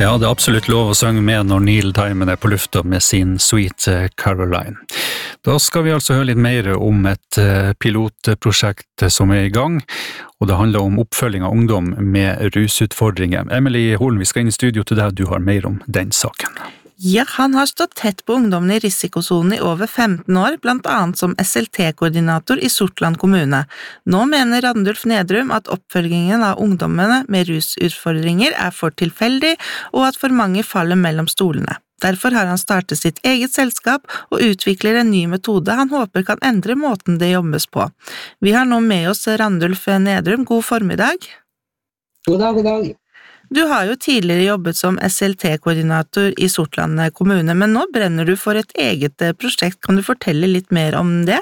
Ja, det absolutt lov å synge med når Neil Diamond på lufta med sin Sweet Caroline. Da skal vi altså høre litt mer om et pilotprosjekt som i gang, og det handler om oppfølging av ungdom med rusutfordringer. Emily Holen, vi skal inn i studio til deg, du har mer om den saken. Ja, han har stått tett på ungdommene i risikosonen i over 15 år, blant annet som SLT-koordinator i Sortland kommune. Nå mener Randulf Nedrum at oppfølgingen av ungdommene med rusutfordringer for tilfeldig, og at for mange faller mellom stolene. Derfor har han startet sitt eget selskap og utvikler en ny metode han håper kan endre måten det jobbes på. Vi har nå med oss Randulf Nedrum. God formiddag. God dag, god dag. Du har jo tidligere jobbet som SLT-koordinator i Sortland kommune, men nå brenner du for et eget prosjekt. Kan du fortelle litt mer om det?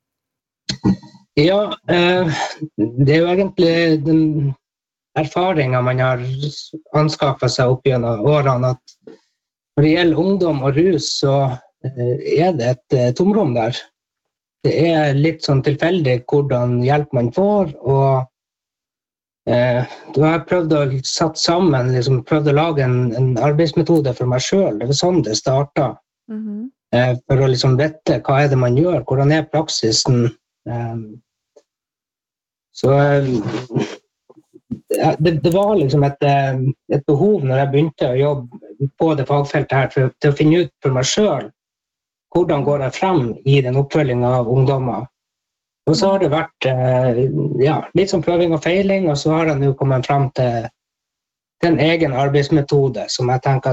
Ja, det jo egentlig den erfaringen man har anskaffet seg opp gjennom årene, at når det gjelder ungdom og rus, så det et tomrom der. Det litt sånn tilfeldig hvordan hjelp man får, og du har prøvd å satt sammen, prøvd å lage en arbeidsmetode for meg selv. Det var sånn det startet. For å vite hva det man gjør, hvordan praksisen. Så det var et behov når jeg begynte å jobbe på det fagfeltet her, til å finne ut for meg selv hvordan går jeg frem i den oppfølgingen av ungdommer. Og så har det vært litt som prøving og feiling, og så har jeg nå kommet frem til en egen arbeidsmetode som jeg tenker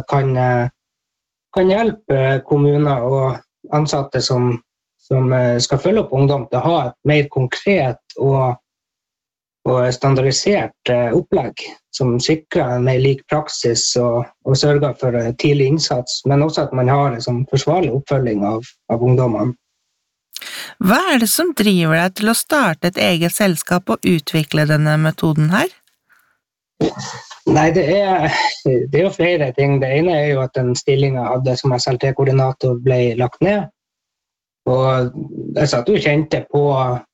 kan hjelpe kommuner og ansatte som skal følge opp ungdom til å ha et mer konkret og standardisert opplegg som sikrer en mer lik praksis og sørger for tidlig innsats, men også at man har en forsvarlig oppfølging av ungdommene. Hva det som driver deg til å starte et eget selskap og utvikle denne metoden her? Nei, det jo flere ting. Det ene jo at den stillingen jeg hadde som SLT-koordinator ble lagt ned. Og jeg satt jo kjente på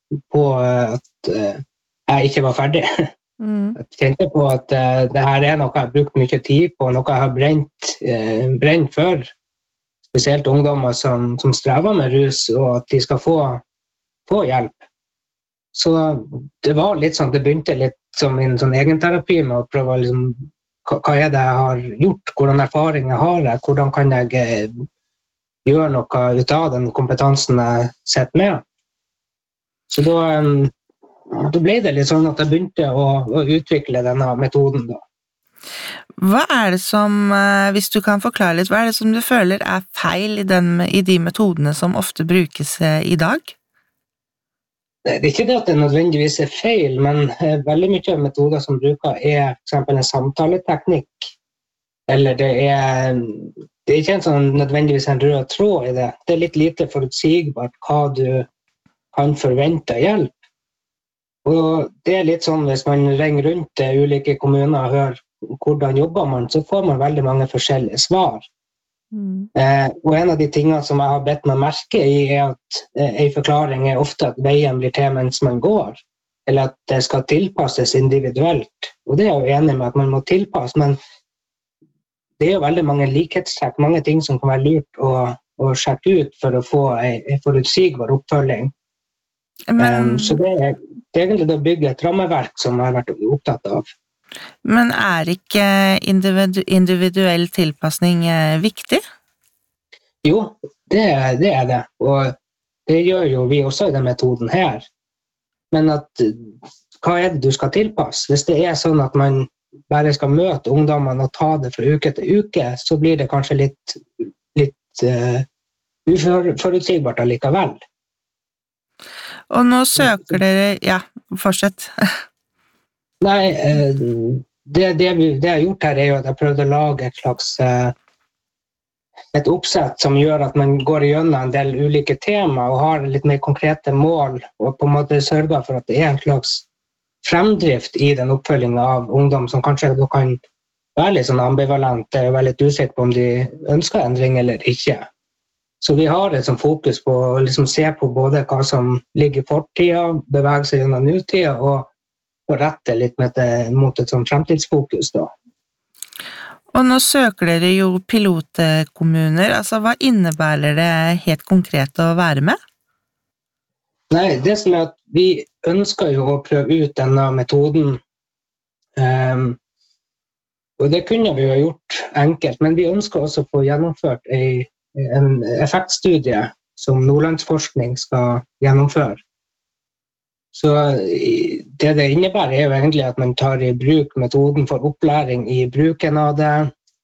at jeg ikke var ferdig. Jeg kjente på at det her noe jeg har brukt mye tid på, noe jeg har brent for. Spesielt ungdommer som strever med rus, og at de skal få hjelp. Så det var litt sånn, det begynte litt som en sånn egenterapi med å prøve hva det jeg har gjort, hvordan erfaring jeg har, hvordan kan jeg gjøre noe ut av den kompetansen jeg setter med. Så da ble det litt sånn at jeg begynte å utvikle denne metoden da. Hva det som, hvis du kan forklare litt, hva det som du føler feil i de metodene som ofte brukes i dag? Det ikke det at det nødvendigvis feil, men veldig mye av metoder som bruker for eksempel en samtaleteknikk, eller det ikke nødvendigvis en rød tråd i det. Det litt lite forutsigbart hva du kan forvente hjelp. Og det litt sånn, hvis man ringer rundt til ulike kommuner og hører hvordan jobber man, så får man veldig mange forskjellige svar. Og en av de tingene som jeg har bedt meg merke i at en forklaring ofte at veien blir til mens man går, eller at det skal tilpasses individuelt. Og det jeg jo enig med at man må tilpasse, men det jo veldig mange likhetstrekk, mange ting som kan være lurt å sjekke ut for å få en forutsigbar oppfølging. Så det egentlig å bygge et rammeverk som jeg har vært opptatt av. Men ikke individuell tilpasning viktig? Jo, det det. Og det gjør jo vi også i den metoden her. Men hva det du skal tilpasse? Hvis det sånn at man bare skal møte ungdommene og ta det fra uke til uke, så blir det kanskje litt uforutsigbart allikevel. Og nå søker dere... Ja, fortsett. Nei, det jeg har gjort her jo at jeg prøvde å lage et oppsett som gjør at man går igjennom en del ulike tema og har litt mer konkrete mål, og på en måte sørger for at det en slags fremdrift i den oppfølgingen av ungdom som kanskje kan være litt sånn ambivalent og være litt usikker på om de ønsker endring eller ikke. Så vi har et sånn fokus på å se på både hva som ligger i fortiden, bevege seg gjennom nutida og rette litt mot et sånn fremtidsfokus da. Og nå søker dere jo pilotkommuner, altså hva innebærer det helt konkret å være med? Nei, det som at vi ønsker jo å prøve ut denne metoden, og det kunne vi jo gjort enkelt, men vi ønsker også å få gjennomført en effektstudie som Nordlandsforskning skal gjennomføre. Så det innebærer jo egentlig at man tar i bruk metoden for opplæring i bruken av det,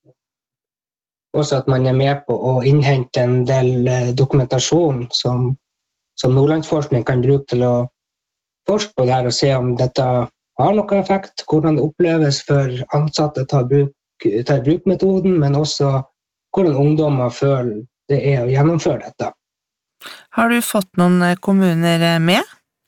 også at man med på å innhente en del dokumentasjon som Nordlandsforskning kan bruke til å forske på det her og se om dette har noen effekt, hvordan det oppleves for ansatte å ta i bruk metoden, men også hvordan ungdommer føler det å gjennomføre dette. Har du fått noen kommuner med?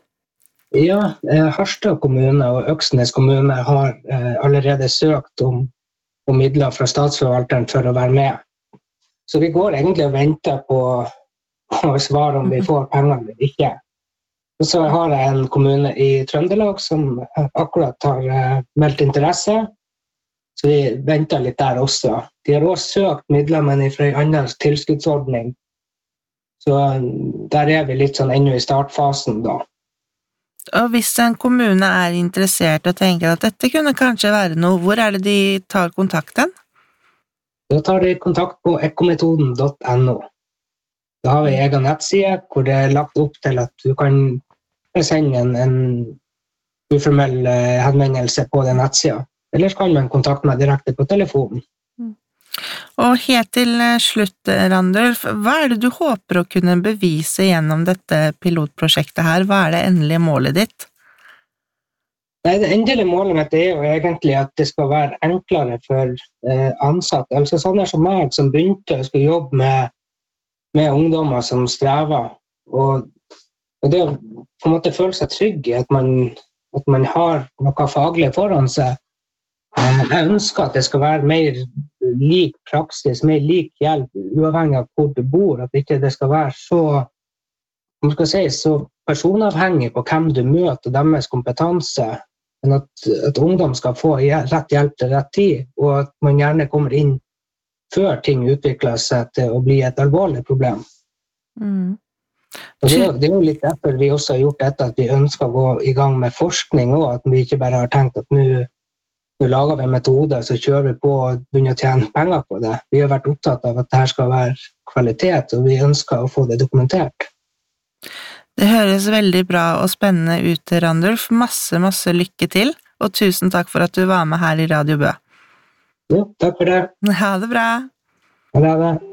Ja, Harstad kommune og Øksnes kommune har allerede søkt om midler fra statsforvalteren for å være med. Så vi går egentlig og venter på å svare om vi får penger eller ikke. Og så har jeg en kommune i Trøndelag som akkurat har meldt interesse, så vi venter litt der også. De har også søkt midler, men fra en annen tilskuddsordning. Så der vi litt sånn ennå i startfasen da. Og hvis en kommune er interessert og tenker at dette kunne kanskje være noe, hvor det de tar kontakten? Da tar de kontakt på ekometoden.no. Da har vi egen nettside hvor det lagt opp til at du kan sende en uformell henvendelse på den nettsida. Eller kan man kontakte meg direkte på telefonen. Og helt til slutt, Randulf, hva det du håper å kunne bevise gjennom dette pilotprosjektet her? Hva det endelige målet ditt? Nei, det endelige målet mitt jo egentlig at det skal være enklere for ansatte. Altså sånne som meg som begynte å skulle jobbe med ungdommer som strever. Og det å på en måte føle seg trygg i at man har noe faglig foran seg. Jeg ønsker at det skal være mer lik praksis, mer lik hjelp, uavhengig av hvor du bor, at ikke det skal være så personavhengig på hvem du møter og deres kompetanse, men at ungdom skal få rett hjelp til rett tid, og at man gjerne kommer inn før ting utvikler seg til å bli et alvorlig problem. Og det jo litt derfor vi også har gjort dette, at vi ønsker å gå i gang med forskning, og at vi ikke bare har tenkt at nå lager vi en metode, så kjører vi på og begynner å tjene penger på det. Vi har vært opptatt av at dette skal være kvalitet, og vi ønsker å få det dokumentert. Det høres veldig bra og spennende ut, Randulf. Masse lykke til, og tusen takk for at du var med her i Radio Bø. Jo, takk for det. Ha det bra. Ha det.